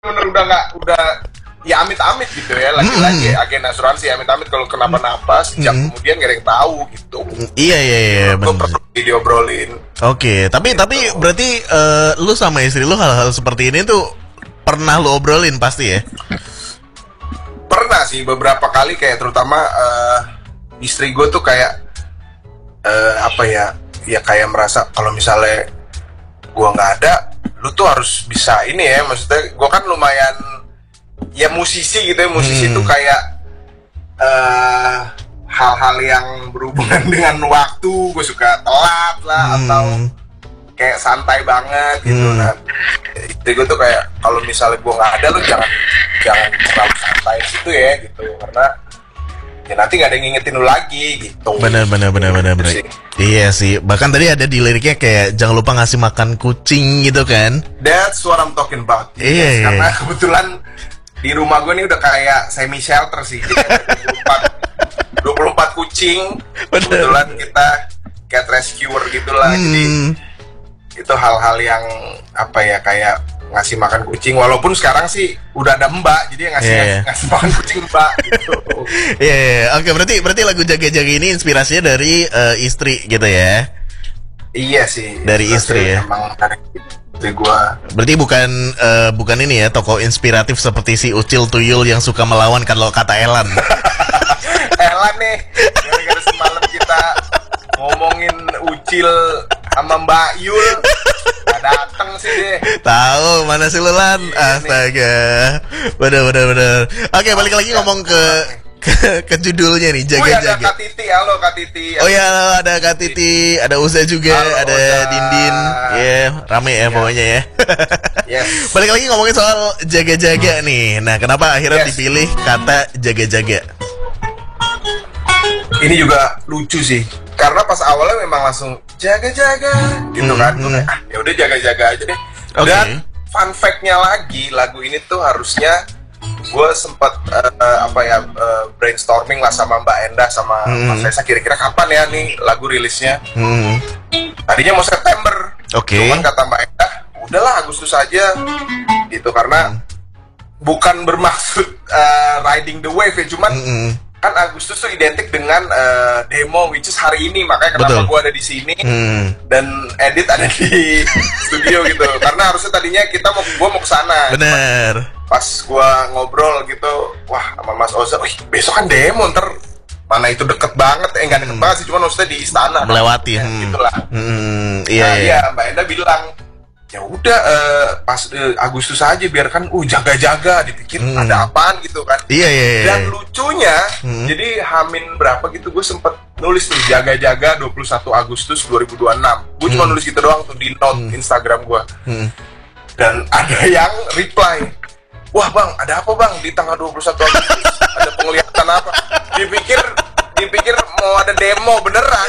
bener udah ya amit-amit gitu ya, lagi-lagi agen asuransi amit-amit kalau kenapa-napa sejak kemudian gak ada yang tahu gitu. Iya Gue perlu diobrolin. Oke, tapi berarti lu sama istri lu hal-hal seperti ini tuh pernah lu obrolin pasti ya? Pernah sih beberapa kali, kayak terutama istri gue tuh kayak apa ya kayak merasa kalau misalnya gue nggak ada, lu tuh harus bisa ini ya, maksudnya gue kan lumayan ya musisi gitu ya, musisi tuh kayak hal-hal yang berhubungan dengan waktu gue suka telat lah atau kayak santai banget gitu. Nah istri gue tuh kayak kalau misalnya gue nggak ada, lu jangan terlalu santai gitu ya gitu, karena ya nanti nggak ada yang ngingetin lu lagi gitu. Bener. Sih. Iya sih, bahkan tadi ada di liriknya kayak jangan lupa ngasih makan kucing gitu kan. That's what I'm talking about. Iya. Karena kebetulan di rumah gue nih udah kayak semi shelter sih, jadi 24 kucing. Bener. Kebetulan kita cat rescuer gitulah. Jadi itu hal-hal yang apa ya, kayak ngasih makan kucing, walaupun sekarang sih udah ada mbak, jadi yang ngasih makan kucing mbak gitu. Iya. Oke, berarti lagu Jaga-Jaga ini inspirasinya dari istri gitu ya? Iya sih. Dari istri ya. Emang dari istri gua. Berarti bukan ini ya, tokoh inspiratif seperti si Ucil Tuyul yang suka melawan kalau kata Elan. Elan nih, gara-gara semalam kita ngomongin Ucil sama Mbak Yul, gak dateng sih deh. Tahu mana sih lu Lan? Astaga. Bener. Oke, balik lagi ngomong ke judulnya nih, Jaga-Jaga. Ada Kak Titi, halo Kak Titi. Oh ya, ada Kak Titi, ada Uza juga, halo, ada Uza. Dindin. Rame ya pokoknya ya. Yes. Balik lagi ngomongin soal jaga-jaga nih. Nah, kenapa akhirnya dipilih kata jaga-jaga? Ini juga lucu sih, karena pas awalnya memang langsung jaga-jaga gitu kan. Ya udah jaga-jaga aja deh. Dan fun fact-nya lagi, lagu ini tuh harusnya gue sempat brainstorming lah sama Mbak Endah sama Mas Reza, kira-kira kapan ya nih lagu rilisnya. Tadinya mau September, cuman kata Mbak Endah udahlah Agustus aja gitu, karena bukan bermaksud riding the wave ya, cuman kan Agustus tuh identik dengan demo, which is hari ini, makanya kenapa gue ada di sini dan edit ada di studio gitu, karena harusnya tadinya gue mau kesana. Bener. Pas gue ngobrol gitu, wah sama Mas Oza, besok kan demo, ntar mana itu deket banget, nggak deket banget sih, cuma maksudnya di istana melewati, gitulah. Iya, Mbak Enda bilang ya udah pas Agustus aja, biarkan jaga-jaga, dipikir ada apaan gitu kan. Iya. Dan lucunya jadi Hamin berapa gitu gue sempet nulis tuh jaga-jaga 21 Agustus 2026. Gue cuma nulis gitu doang tuh di note Instagram gue. Dan ada yang reply, wah bang, ada apa bang di tanggal 21 Agustus? Ada penglihatan apa? Dipikir mau ada demo beneran.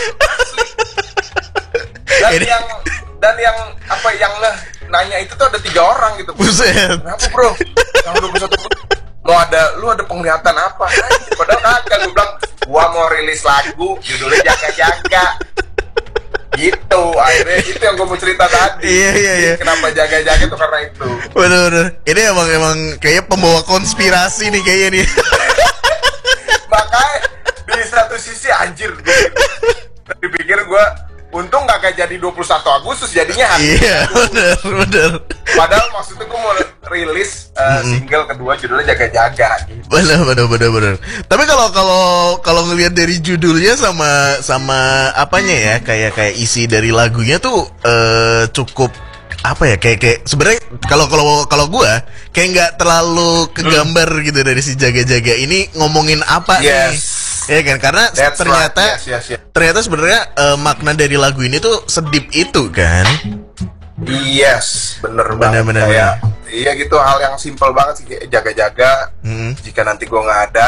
Dan yang nanya itu tuh ada 3 orang gitu. Buset. Kenapa bro? Tanggal 21 lu ada penglihatan apa? Padahal kagak, gue bilang gua mau rilis lagu judulnya Jaga-Jaga. Gitu, akhirnya itu yang gue mau cerita tadi. Iya. Kenapa Jaga-Jaga itu karena itu. Bener. Ini emang kayak pembawa konspirasi nih kayaknya nih. Makanya di satu sisi anjir, gue dipikir gue untung gak jadi 21 Agustus, jadinya hari. Iya, bener. Padahal maksudnya gue mau rilis single kedua judulnya Jaga-Jaga gitu. Bener. Tapi kalau ngelihat dari judulnya sama apanya ya, kayak isi dari lagunya tuh cukup apa ya, kayak sebenarnya kalau gue kayak nggak terlalu kegambar gitu dari si Jaga-Jaga ini ngomongin apa nih. Ya kan, karena ternyata ternyata sebenarnya makna dari lagu ini tuh sedip itu kan. Yes, bener banget. Iya gitu, hal yang simpel banget sih, kayak jaga-jaga. Jika nanti gue nggak ada,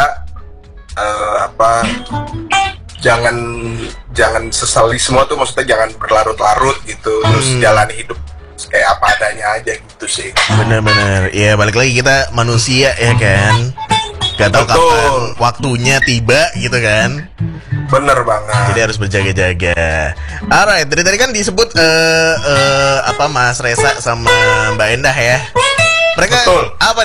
jangan sesali semua tuh, maksudnya jangan berlarut-larut gitu, terus jalani hidup kayak apa adanya aja gitu sih. Bener. Iya, balik lagi kita manusia ya kan. Gak tahu kapan waktunya tiba gitu kan. Bener banget. Jadi harus berjaga-jaga. Alright, dari tadi kan disebut Mas Reza sama Mbak Endah ya. Mereka Betul. apa